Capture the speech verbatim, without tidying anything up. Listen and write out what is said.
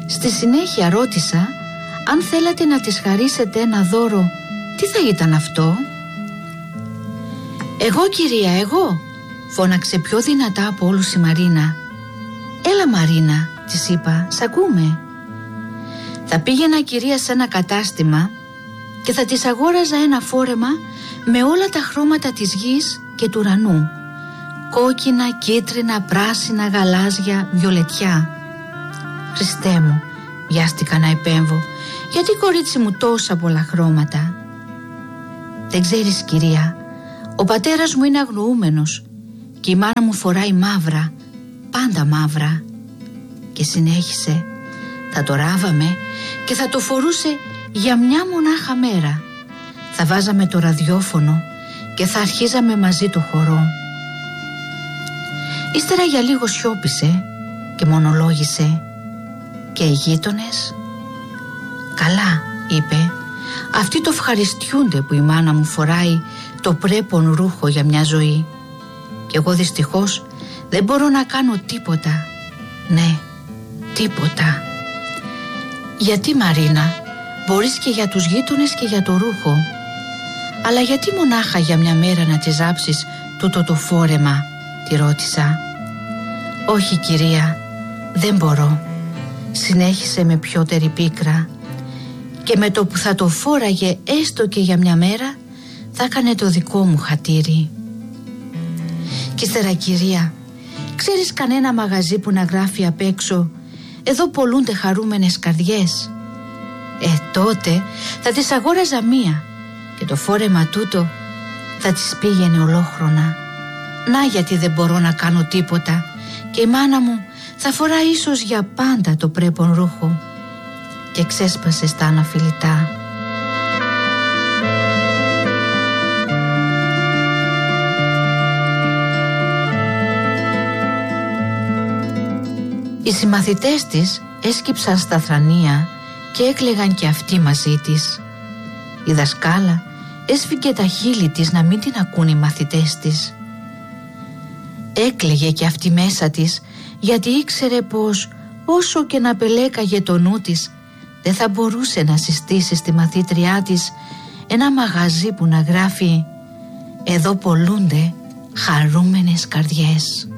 Στη συνέχεια ρώτησα αν θέλατε να της χαρίσετε ένα δώρο. Τι θα ήταν αυτό? «Εγώ, κυρία, εγώ», φώναξε πιο δυνατά από όλους η Μαρίνα. «Έλα, Μαρίνα», της είπα, «σ' ακούμε». Θα πήγαινα, κυρία, σε ένα κατάστημα και θα της αγόραζα ένα φόρεμα με όλα τα χρώματα της γης και του ουρανού. Κόκκινα, κίτρινα, πράσινα, γαλάζια, βιολετιά. Χριστέ μου, βιάστηκα να επέμβω, γιατί κορίτσι μου τόσα πολλά χρώματα? Δεν ξέρεις, κυρία, ο πατέρας μου είναι αγνοούμενος και η μάνα μου φοράει μαύρα, πάντα μαύρα. Και συνέχισε, θα το ράβαμε και θα το φορούσε για μια μονάχα μέρα. Θα βάζαμε το ραδιόφωνο και θα αρχίζαμε μαζί το χορό. Ύστερα για λίγο σιώπησε και μονολόγησε. Και οι γείτονες? Καλά, είπε, αυτοί το ευχαριστιούνται που η μάνα μου φοράει το πρέπον ρούχο για μια ζωή. Και εγώ δυστυχώς δεν μπορώ να κάνω τίποτα. Ναι, τίποτα. Γιατί, Μαρίνα? Μπορείς και για τους γείτονες και για το ρούχο. Αλλά γιατί μονάχα για μια μέρα να τσιζάψεις τούτο το φόρεμα? Τη ρώτησα. Όχι, κυρία, δεν μπορώ, συνέχισε με πιότερη πίκρα. Και με το που θα το φόραγε έστω και για μια μέρα, θα έκανε το δικό μου χατήρι. Κι ύστερα, κυρία, ξέρεις κανένα μαγαζί που να γράφει απ' έξω «Εδώ πωλούνται χαρούμενες καρδιές»? Ε, τότε θα της αγόραζα μία και το φόρεμα τούτο θα της πήγαινε ολόχρονα. Να γιατί δεν μπορώ να κάνω τίποτα και η μάνα μου θα φοράει ίσως για πάντα το πρέπον ρούχο. Και ξέσπασε στα αναφιλητά. Οι συμμαθητές της έσκυψαν στα θρανία και έκλαιγαν και αυτοί μαζί της. Η δασκάλα έσφυγε τα χείλη της να μην την ακούν οι μαθητές της. Έκλαιγε και αυτή μέσα της, γιατί ήξερε πως όσο και να πελέκαγε το νου της, δεν θα μπορούσε να συστήσει στη μαθήτριά της ένα μαγαζί που να γράφει «Εδώ πωλούνται χαρούμενες καρδιές».